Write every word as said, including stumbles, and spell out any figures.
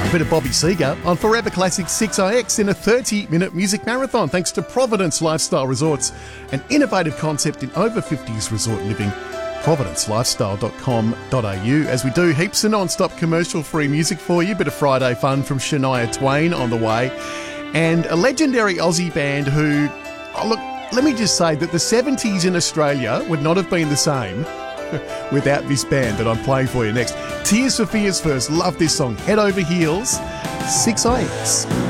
A bit of Bobby Seger on Forever Classic six I X in a thirty-minute music marathon thanks to Providence Lifestyle Resorts, an innovative concept in over fifties resort living. providence lifestyle dot com dot a u. As we do heaps of non-stop commercial-free music for you, bit of Friday fun from Shania Twain on the way, and a legendary Aussie band who, oh look, let me just say that the seventies in Australia would not have been the same without this band that I'm playing for you next. Tears for Fears first. Love this song. Head Over Heels, six I X.